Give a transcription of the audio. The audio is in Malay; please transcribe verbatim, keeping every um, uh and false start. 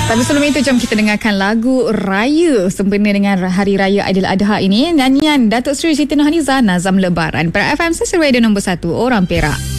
Tapi sebelum itu, jom kita dengarkan lagu Raya sempena dengan Hari Raya Aidiladha ini. Nyanyian Datuk Seri Siti Nurhaliza, Nazam Lebaran. Para F M Station Radio nombor satu, Orang Perak.